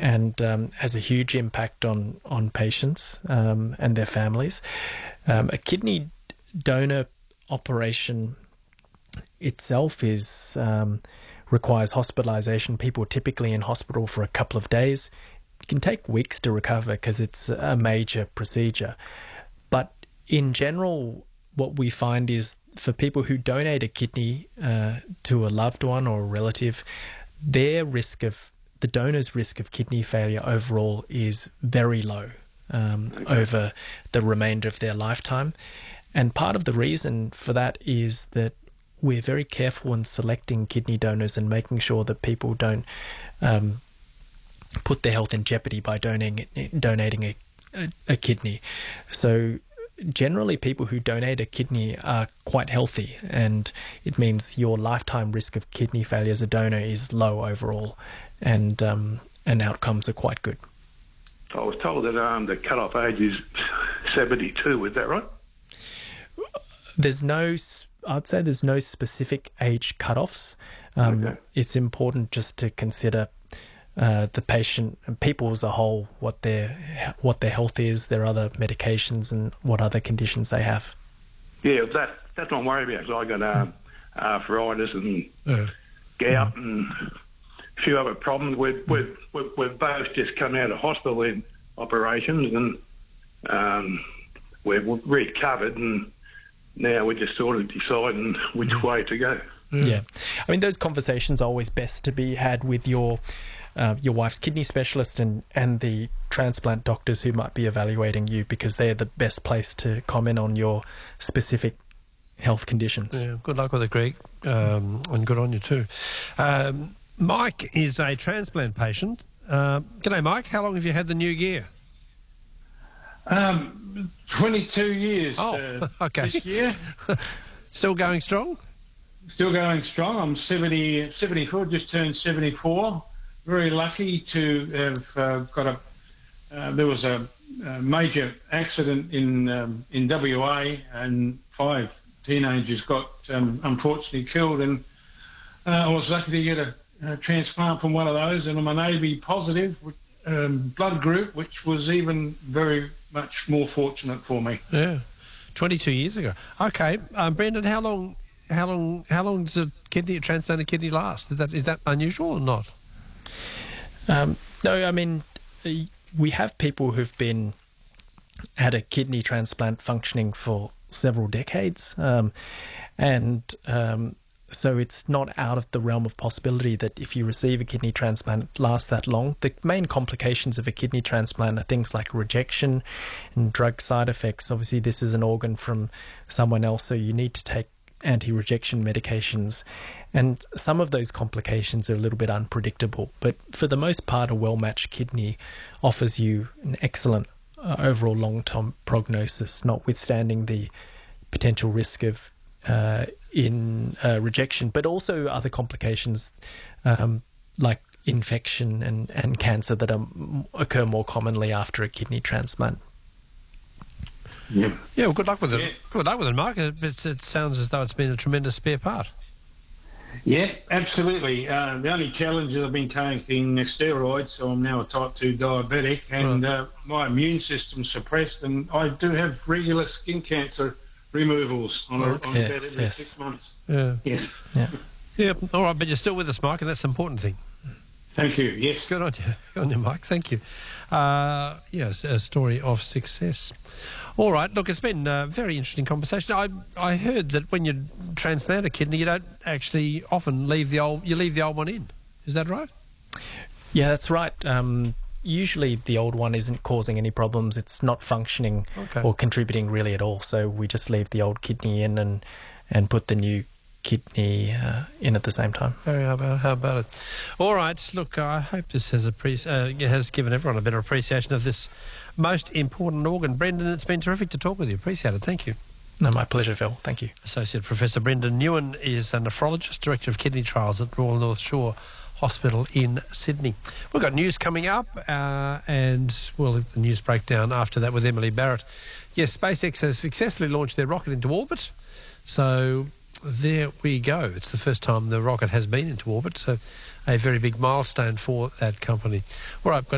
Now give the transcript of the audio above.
and has a huge impact on patients and their families. A kidney donor operation itself requires hospitalisation. People are typically in hospital for a couple of days. It can take weeks to recover because it's a major procedure. But in general, what we find is for people who donate a kidney to a loved one or a relative, the donor's risk of kidney failure overall is very low over the remainder of their lifetime. And part of the reason for that is that we're very careful in selecting kidney donors and making sure that people don't put their health in jeopardy by donating a kidney. So generally, people who donate a kidney are quite healthy, and it means your lifetime risk of kidney failure as a donor is low overall, and outcomes are quite good. I was told that the cut-off age is 72. Is that right? I'd say there's no specific age cut-offs. It's important just to consider the patient and people as a whole, what their health is, their other medications, and what other conditions they have. Yeah, that's what I'm worried about. So I got arthritis and gout and a few other problems. We've both just come out of hospital in operations, and we've recovered, and now we're just sort of deciding which way to go. Yeah. I mean, those conversations are always best to be had with your wife's kidney specialist and the transplant doctors who might be evaluating you, because they're the best place to comment on your specific health conditions. Yeah, good luck with it, Greg, and good on you too. Mike is a transplant patient. G'day, Mike. How long have you had the new gear? 22 years okay. this year. Still going strong? Still going strong. I'm 74, just turned 74. Very lucky to have got there was a major accident in WA, and 5 teenagers got unfortunately killed, and I was lucky to get a transplant from one of those, and I'm an AB positive blood group, which was even very much more fortunate for me. Yeah, 22 years ago. Okay, Brendan, how long does a transplanted kidney last? Is that unusual or not? No, I mean, we have people who've had a kidney transplant functioning for several decades, so it's not out of the realm of possibility that if you receive a kidney transplant, it lasts that long. The main complications of a kidney transplant are things like rejection and drug side effects. Obviously, this is an organ from someone else, so you need to take anti-rejection medications, and some of those complications are a little bit unpredictable. But for the most part, a well-matched kidney offers you an excellent overall long-term prognosis, notwithstanding the potential risk of rejection, but also other complications like infection and cancer that occur more commonly after a kidney transplant. Yeah, well, good luck with it. Yeah. Good luck with it, Mark. It sounds as though it's been a tremendous spare part. Yeah, absolutely. The only challenge is I've been taking steroids, so I'm now a type 2 diabetic, and my immune system's suppressed, and I do have regular skin cancer removals on about every 6 months. Yeah. Yes. Yeah. Yeah. All right, but you're still with us, Mike, and that's the important thing. Thank you. Yes. Good on you. Good on you, Mike. Thank you. Yes, a story of success. All right. Look, it's been a very interesting conversation. I heard that when you transplant a kidney, you don't actually often leave the old one in. Is that right? Yeah, that's right. Usually the old one isn't causing any problems. It's not functioning or contributing really at all. So we just leave the old kidney in and put the new kidney in at the same time. How about it? All right. Look, I hope this has given everyone a better appreciation of this most important organ. Brendan, it's been terrific to talk with you. Appreciate it. Thank you. No, my pleasure, Phil. Thank you. Associate Professor Brendan Newen is a nephrologist, Director of Kidney Trials at Royal North Shore Hospital in Sydney. We've got news coming up, and we'll have the news breakdown after that with Emily Barrett. Yes, SpaceX has successfully launched their rocket into orbit. So there we go. It's the first time the rocket has been into orbit, so a very big milestone for that company. All right,